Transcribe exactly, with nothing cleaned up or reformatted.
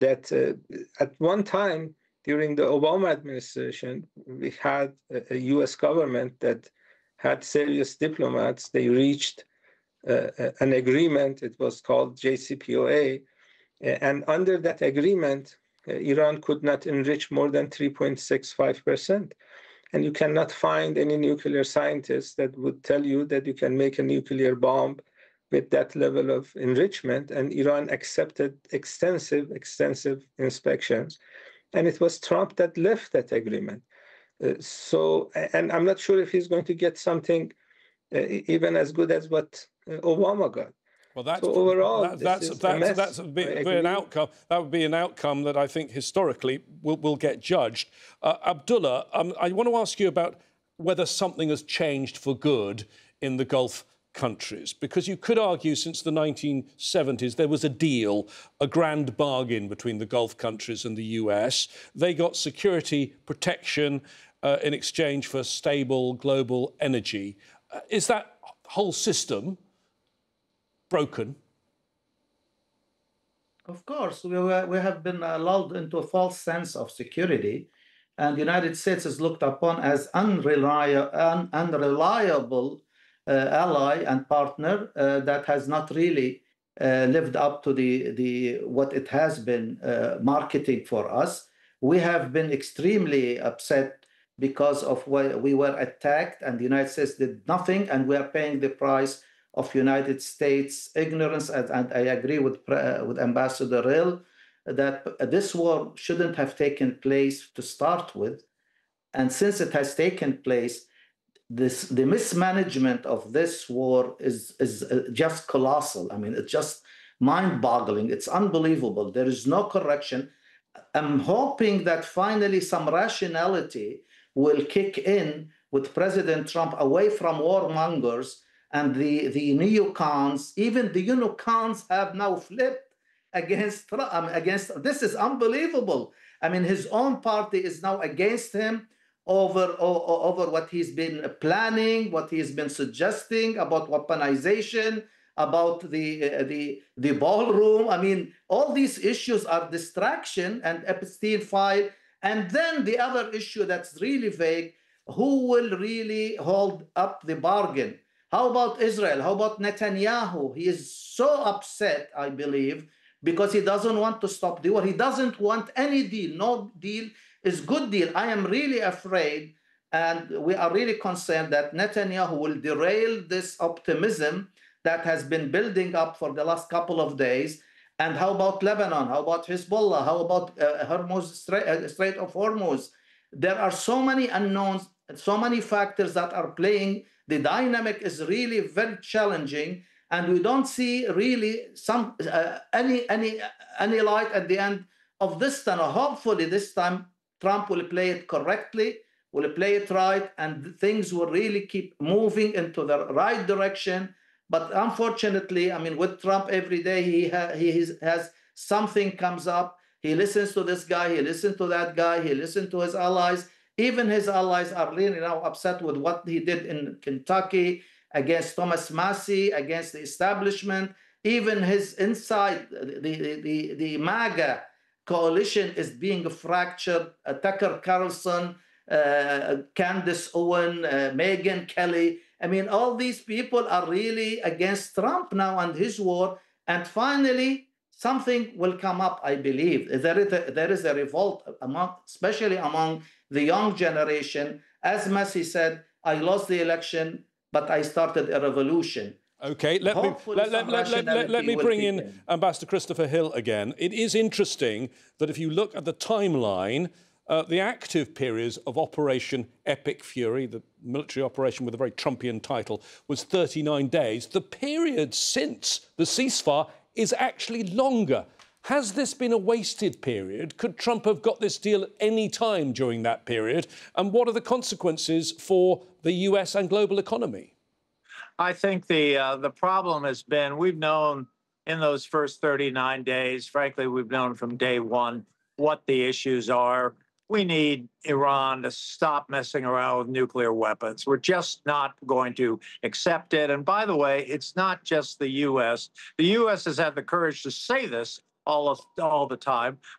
that uh, at one time during the Obama administration, we had a, a U S government that had serious diplomats. They reached uh, an agreement. It was called J C P O A. And under that agreement, uh, Iran could not enrich more than three point six five percent. And you cannot find any nuclear scientist that would tell you that you can make a nuclear bomb with that level of enrichment. And Iran accepted extensive, extensive inspections. And it was Trump that left that agreement. Uh, so, and I'm not sure if he's going to get something uh, even as good as what uh, Obama got. Well, that's, so overall, that, that's, this is that's, a mess. that's a bit, be an outcome. That would be an outcome that I think historically will, will get judged. Uh, Abdullah, um, I want to ask you about whether something has changed for good in the Gulf countries, because you could argue since the nineteen seventies there was a deal, a grand bargain between the Gulf countries and the U S. They got security protection uh, in exchange for stable global energy. Uh, is that whole system broken? Of course, we, were, we have been uh, lulled into a false sense of security, and the United States is looked upon as unreliable, un, unreliable uh, ally and partner uh, that has not really uh, lived up to the, the what it has been uh, marketing for us. We have been extremely upset because of why we were attacked, and the United States did nothing, and we are paying the price of United States ignorance, and, and I agree with, uh, with Ambassador Hill that this war shouldn't have taken place to start with. And since it has taken place, this, the mismanagement of this war is, is just colossal. I mean, it's just mind-boggling. It's unbelievable. There is no correction. I'm hoping that finally some rationality will kick in with President Trump away from warmongers and the, the neocons. Even the neocons have now flipped against um, against. This is unbelievable. I mean, his own party is now against him over, over, over what he's been planning, what he's been suggesting about weaponization, about the, uh, the, the ballroom. I mean, all these issues are distraction and Epstein file. And then the other issue that's really vague, who will really hold up the bargain? How about Israel? How about Netanyahu? He is so upset, I believe, because he doesn't want to stop the war. He doesn't want any deal. No deal is good deal. I am really afraid, and we are really concerned that Netanyahu will derail this optimism that has been building up for the last couple of days. And how about Lebanon? How about Hezbollah? How about uh, Hormuz, Strait, uh, Strait of Hormuz? There are so many unknowns, so many factors that are playing. The dynamic is really very challenging, and we don't see really some uh, any any any light at the end of this tunnel. Hopefully, this time Trump will play it correctly, will play it right, and things will really keep moving into the right direction. But unfortunately, I mean, with Trump, every day he ha he has something comes up. He listens to this guy, he listens to that guy, he listens to his allies. Even his allies are really now upset with what he did in Kentucky against Thomas Massie, against the establishment. Even his inside, the, the, the, the MAGA coalition is being fractured. Uh, Tucker Carlson, uh, Candace Owen, uh, Megyn Kelly. I mean, all these people are really against Trump now and his war. And finally, something will come up, I believe. There is a, there is a revolt, among, especially among the young generation. As Massie said, I lost the election, but I started a revolution. OK, let me, let, let, let, let, let, let me bring in, in Ambassador Christopher Hill again. It is interesting that if you look at the timeline, uh, the active periods of Operation Epic Fury, the military operation with a very Trumpian title, was thirty-nine days. The period since the ceasefire is actually longer. Has this been a wasted period? Could Trump have got this deal at any time during that period? And what are the consequences for the U S and global economy? I think the uh, the problem has been we've known in those first thirty-nine days, frankly, we've known from day one what the issues are. We need Iran to stop messing around with nuclear weapons. We're just not going to accept it. And by the way, it's not just the U S. The U S has had the courage to say this all of, all the time,